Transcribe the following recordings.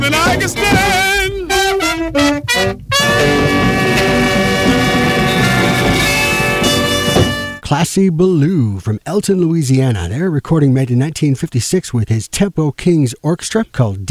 that I can stand. Classy Ballou from Elton, Louisiana. They're a recording made in 1956 with his Tempo Kings Orchestra called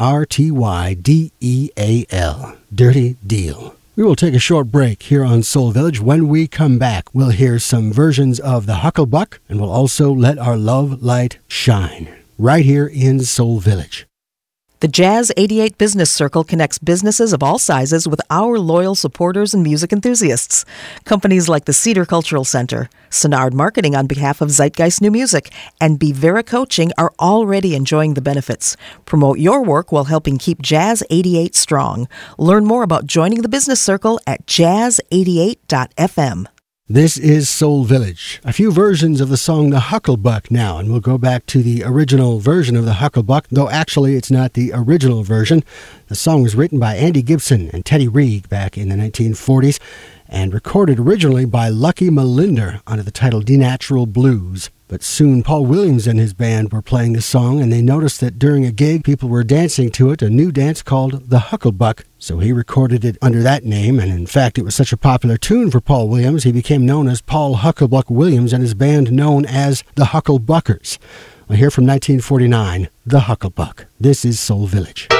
DIRTYDEAL. Dirty Deal. We will take a short break here on Soul Village. When we come back, we'll hear some versions of the Hucklebuck, and we'll also let our love light shine right here in Soul Village. The Jazz 88 Business Circle connects businesses of all sizes with our loyal supporters and music enthusiasts. Companies like the Cedar Cultural Center, Sonard Marketing on behalf of Zeitgeist New Music, and Bevera Coaching are already enjoying the benefits. Promote your work while helping keep Jazz 88 strong. Learn more about joining the Business Circle at jazz88.fm. This is Soul Village. A few versions of the song The Hucklebuck now, and we'll go back to the original version of The Hucklebuck, though actually it's not the original version. The song was written by Andy Gibson and Teddy Reeg back in the 1940s and recorded originally by Lucky Malinder under the title D-Natural Blues. But soon Paul Williams and his band were playing the song, and they noticed that during a gig people were dancing to it, a new dance called the Hucklebuck. So he recorded it under that name, and in fact it was such a popular tune for Paul Williams, he became known as Paul Hucklebuck Williams and his band known as the Hucklebuckers. Well, here from 1949, the Hucklebuck. This is Soul Village.